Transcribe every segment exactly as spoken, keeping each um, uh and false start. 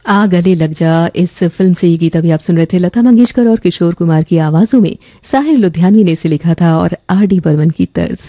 आ गले लग जा इस फिल्म से ये गीत अभी आप सुन रहे थे। लता मंगेशकर और किशोर कुमार की आवाजों में साहिर लुधियानवी ने इसे लिखा था और आर डी बर्मन की तर्ज।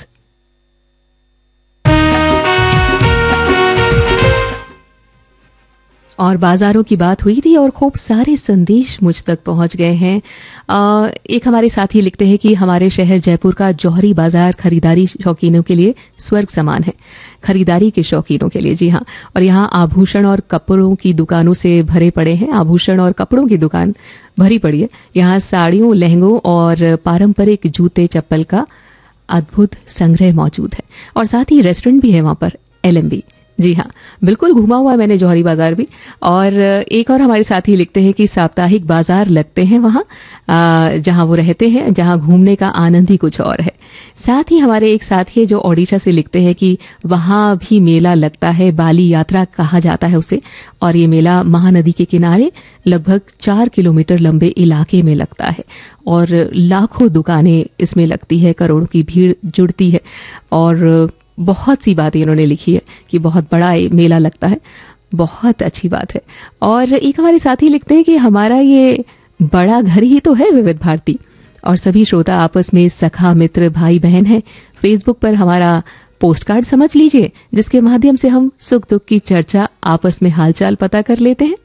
और बाजारों की बात हुई थी और खूब सारे संदेश मुझ तक पहुंच गए हैं। आ, एक हमारे साथी लिखते हैं कि हमारे शहर जयपुर का जौहरी बाजार खरीदारी शौकीनों के लिए स्वर्ग समान है। खरीदारी के शौकीनों के लिए, जी हाँ। और यहाँ आभूषण और कपड़ों की दुकानों से भरे पड़े हैं। आभूषण और कपड़ों की दुकान भरी पड़ी है। यहाँ साड़ियों, लहंगों और पारंपरिक जूते चप्पल का अद्भुत संग्रह मौजूद है। और साथ ही रेस्टोरेंट भी है वहां पर, एल एम बी। जी हाँ, बिल्कुल घूमा हुआ है मैंने जौहरी बाजार भी। और एक और हमारे साथी लिखते हैं कि साप्ताहिक बाजार लगते हैं वहाँ जहाँ वो रहते हैं, जहाँ घूमने का आनंद ही कुछ और है। साथ ही हमारे एक साथी है जो ओडिशा से लिखते हैं कि वहाँ भी मेला लगता है, बाली यात्रा कहा जाता है उसे। और ये मेला महानदी के किनारे लगभग चार किलोमीटर लंबे इलाके में लगता है और लाखों दुकानें इसमें लगती है, करोड़ों की भीड़ जुड़ती है। और बहुत सी बातें इन्होंने लिखी है कि बहुत बड़ा मेला लगता है, बहुत अच्छी बात है। और एक हमारे साथी लिखते हैं कि हमारा ये बड़ा घर ही तो है विविध भारती और सभी श्रोता आपस में सखा मित्र भाई बहन हैं। फेसबुक पर हमारा पोस्ट कार्ड समझ लीजिए, जिसके माध्यम से हम सुख दुख की चर्चा, आपस में हालचाल पता कर लेते हैं।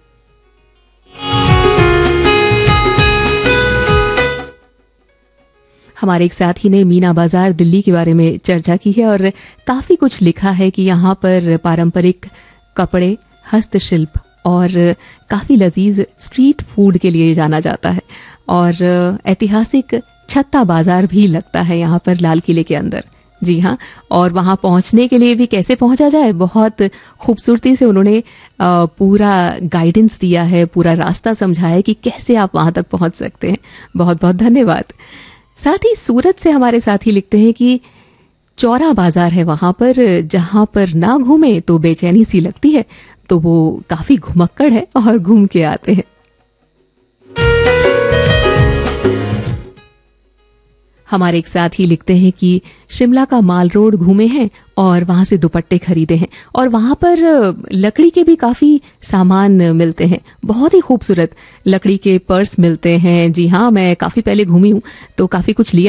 हमारे एक साथी ने मीना बाजार दिल्ली के बारे में चर्चा की है और काफी कुछ लिखा है कि यहाँ पर पारंपरिक कपड़े, हस्तशिल्प और काफी लजीज स्ट्रीट फूड के लिए जाना जाता है। और ऐतिहासिक छत्ता बाजार भी लगता है यहाँ पर लाल किले के अंदर। जी हाँ, और वहां पहुंचने के लिए भी कैसे पहुंचा जाए, बहुत खूबसूरती से उन्होंने पूरा गाइडेंस दिया है, पूरा रास्ता समझाया कि कैसे आप वहां तक पहुंच सकते हैं। बहुत बहुत धन्यवाद। साथ ही सूरत से हमारे साथी लिखते हैं कि चौरा बाजार है वहां पर, जहां पर ना घूमे तो बेचैनी सी लगती है, तो वो काफी घुमक्कड़ है और घूम के आते हैं। हमारे एक साथी लिखते हैं कि शिमला का माल रोड घूमे हैं और वहां से दुपट्टे खरीदे हैं और वहां पर लकड़ी के भी काफी सामान मिलते हैं, बहुत ही खूबसूरत लकड़ी के पर्स मिलते हैं। जी हाँ, मैं काफी पहले घूमी हूं तो काफी कुछ लिया